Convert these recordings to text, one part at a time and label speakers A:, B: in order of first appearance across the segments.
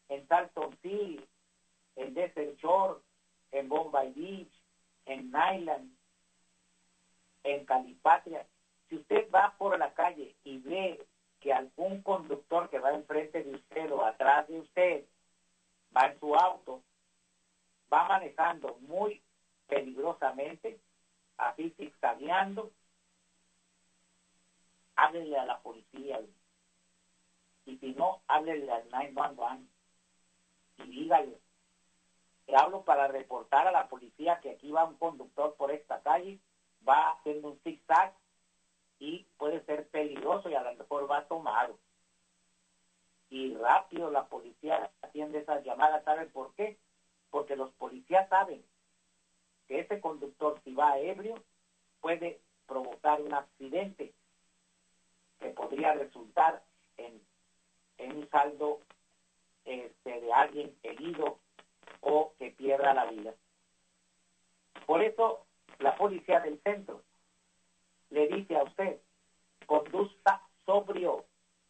A: en Salton Sea, en Desert Shore, en Bombay Beach, en Nyland, en Calipatria. Si usted va por la calle y ve que algún conductor que va enfrente de usted o atrás de usted va en su auto, va manejando muy peligrosamente, así zigzagueando, háblele a la policía. Y si no, háblele al 911 y dígale, te hablo para reportar a la policía que aquí va un conductor por esta calle, va haciendo un zigzag y puede ser peligroso y a lo mejor va tomado. Y rápido la policía atiende esas llamadas. ¿Saben por qué? Porque los policías saben que ese conductor, si va ebrio, puede provocar un accidente que podría resultar en un saldo de alguien herido o que pierda la vida. Por eso la policía del centro le dice a usted, conduzca sobrio,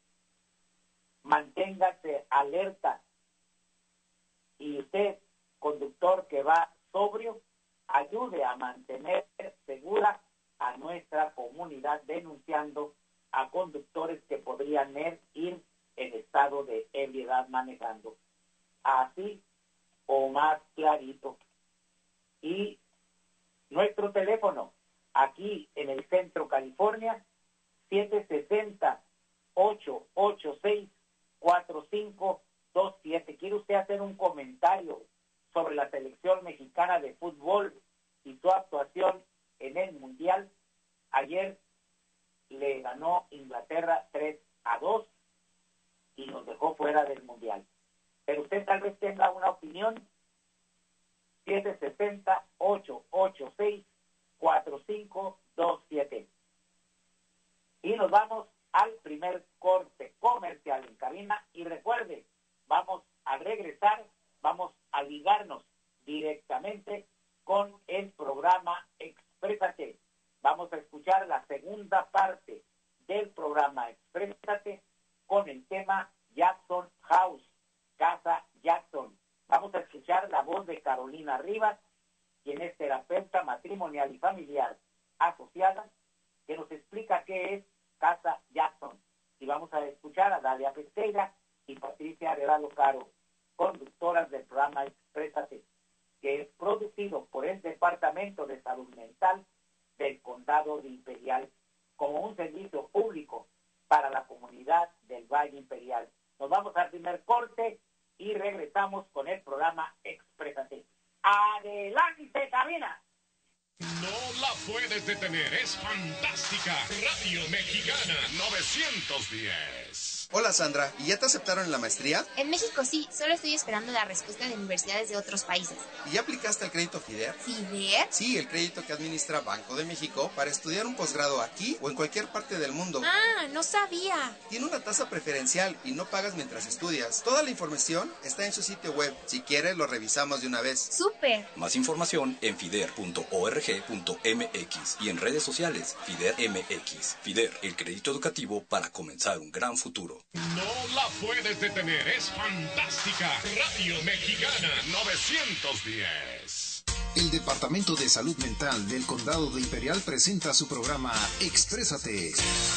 A: manténgase alerta, y usted, conductor que va sobrio, ayude a mantener segura a nuestra comunidad, denunciando a conductores que podrían ir en estado de ebriedad manejando. Así o más clarito. Y nuestro teléfono aquí en el Centro California, 760-886-4527. ¿Quiere usted hacer un comentario sobre la selección mexicana de fútbol y su actuación en el Mundial? Ayer le ganó Inglaterra 3-2 y nos dejó fuera del Mundial. Pero usted tal vez tenga una opinión. 760-886-4527. Y nos vamos al primer corte comercial en cabina. Y recuerde, vamos a regresar, vamos a ligarnos directamente con el programa Exprésate. Vamos a escuchar la segunda parte del programa Exprésate con el tema Jackson House, Casa Jackson. Vamos a escuchar la voz de Carolina Rivas, quien es terapeuta matrimonial y familiar asociada, que nos explica qué es Casa Jackson. Y vamos a escuchar a Dalia Pesqueira y Patricia Arevalo Caro, conductoras del programa Exprésate, que es producido por el Departamento de Salud Mental del Condado de Imperial como un servicio público para la comunidad del Valle Imperial. Nos vamos al primer corte y regresamos con el programa Exprésate. ¡Adelante, cabina!
B: No la puedes detener, es fantástica. Radio Mexicana 910.
C: Hola Sandra, ¿y ya te aceptaron en la maestría?
D: En México sí, solo estoy esperando la respuesta de universidades de otros países.
C: ¿Y ya aplicaste al crédito FIDER?
D: ¿FIDER?
C: Sí, el crédito que administra Banco de México para estudiar un posgrado aquí o en cualquier parte del mundo.
D: Ah, no sabía.
C: Tiene una tasa preferencial y no pagas mientras estudias. Toda la información está en su sitio web. Si quieres, lo revisamos de una vez.
D: ¡Súper!
E: Más información en fider.org.mx y en redes sociales FIDER MX. FIDER, el crédito educativo para comenzar un gran futuro.
B: No la puedes detener, es fantástica. Radio Mexicana 910.
F: El Departamento de Salud Mental del Condado de Imperial presenta su programa Exprésate.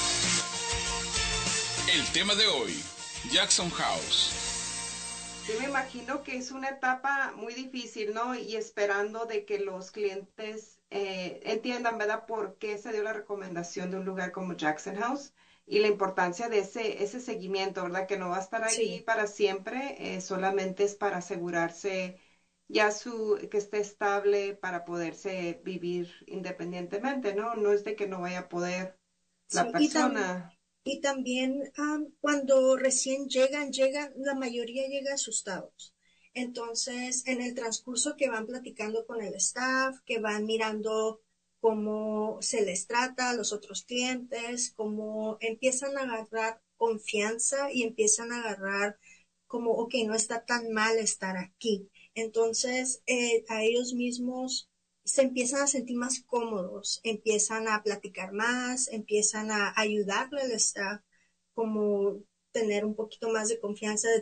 G: El tema de hoy, Jackson House.
H: Sí, me imagino que es una etapa muy difícil, ¿no? Y esperando de que los clientes entiendan, ¿verdad?, por qué se dio la recomendación de un lugar como Jackson House y la importancia de ese seguimiento, ¿verdad? Que no va a estar ahí para siempre, solamente es para asegurarse ya que esté estable para poderse vivir independientemente, ¿no? No es de que no vaya a poder la persona.
I: Y también cuando recién llegan, la mayoría llega asustados. Entonces, en el transcurso que van platicando con el staff, que van mirando cómo se les trata a los otros clientes, cómo empiezan a agarrar confianza y empiezan a agarrar como, ok, no está tan mal estar aquí. Entonces, a ellos mismos se empiezan a sentir más cómodos, empiezan a platicar más, empiezan a ayudarle al staff, como tener un poquito más de confianza, de